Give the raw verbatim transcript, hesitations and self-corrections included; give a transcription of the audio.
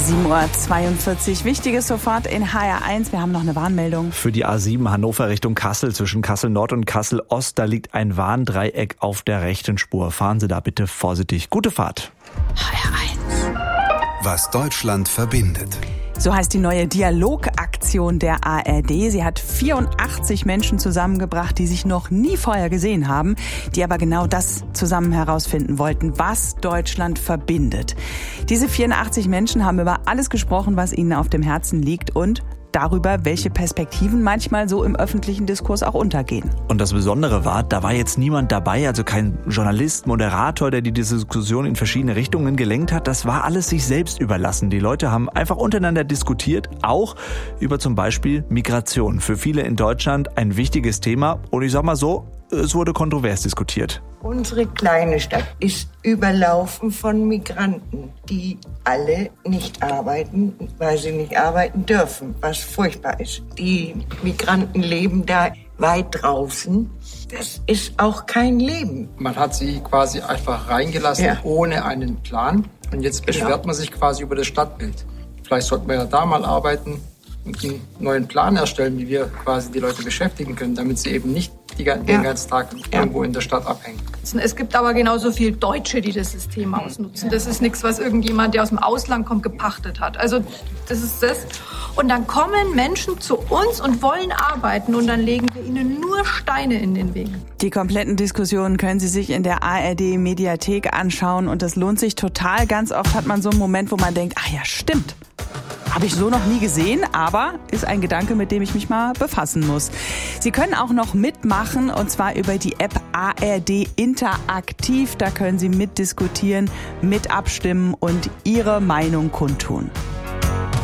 sieben Uhr zweiundvierzig. Wichtiges sofort in H R eins. Wir haben noch eine Warnmeldung. Für die A sieben Hannover Richtung Kassel zwischen Kassel Nord und Kassel Ost, da liegt ein Warndreieck auf der rechten Spur. Fahren Sie da bitte vorsichtig. Gute Fahrt. H R eins. Was Deutschland verbindet. So heißt die neue Dialogaktion der A R D. Sie hat vierundachtzig Menschen zusammengebracht, die sich noch nie vorher gesehen haben, die aber genau das zusammen herausfinden wollten, was Deutschland verbindet. Diese vierundachtzig Menschen haben über alles gesprochen, was ihnen auf dem Herzen liegt und darüber, welche Perspektiven manchmal so im öffentlichen Diskurs auch untergehen. Und das Besondere war, da war jetzt niemand dabei, also kein Journalist, Moderator, der die Diskussion in verschiedene Richtungen gelenkt hat. Das war alles sich selbst überlassen. Die Leute haben einfach untereinander diskutiert, auch über zum Beispiel Migration. Für viele in Deutschland ein wichtiges Thema. Und ich sag mal so, es wurde kontrovers diskutiert. Unsere kleine Stadt ist überlaufen von Migranten, die alle nicht arbeiten, weil sie nicht arbeiten dürfen, was furchtbar ist. Die Migranten leben da weit draußen. Das ist auch kein Leben. Man hat sie quasi einfach reingelassen, ja, ohne einen Plan. Und jetzt beschwert genau. man sich quasi über das Stadtbild. Vielleicht sollten wir ja da mal arbeiten und einen neuen Plan erstellen, wie wir quasi die Leute beschäftigen können, damit sie eben nicht die, den ja. ganzen Tag irgendwo in der Stadt abhängen. Es gibt aber genauso viele Deutsche, die das System ausnutzen. Das ist nichts, was irgendjemand, der aus dem Ausland kommt, gepachtet hat. Also das ist das. Und dann kommen Menschen zu uns und wollen arbeiten und dann legen wir ihnen nur Steine in den Weg. Die kompletten Diskussionen können Sie sich in der A R D-Mediathek anschauen und das lohnt sich total. Ganz oft hat man so einen Moment, wo man denkt, ach ja, stimmt. Habe ich so noch nie gesehen, aber ist ein Gedanke, mit dem ich mich mal befassen muss. Sie können auch noch mitmachen und zwar über die App A R D Interaktiv. Da können Sie mitdiskutieren, mit abstimmen und Ihre Meinung kundtun.